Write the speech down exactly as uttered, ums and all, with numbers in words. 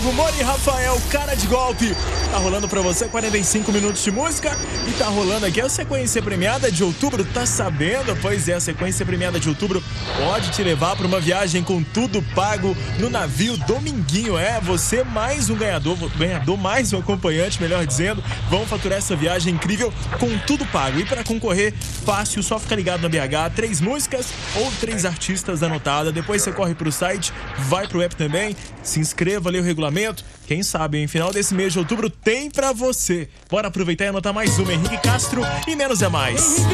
Mori e Rafael, cara de golpe. Tá rolando pra você quarenta e cinco minutos de música e tá rolando aqui a sequência premiada de outubro. Tá sabendo? Pois é, a sequência premiada de outubro pode te levar pra uma viagem com tudo pago no navio Dominguinho. É, você mais um ganhador, ganhador mais um acompanhante, melhor dizendo. Vão faturar essa viagem incrível com tudo pago. E pra concorrer, fácil, só fica ligado na B H. Três músicas ou três artistas anotadas. Depois você corre pro site, vai pro app também, se inscreva, lê o regulamento. Quem sabe, em final desse mês de outubro tem pra você. Bora aproveitar e anotar mais uma. Henrique Castro e Menos é Mais.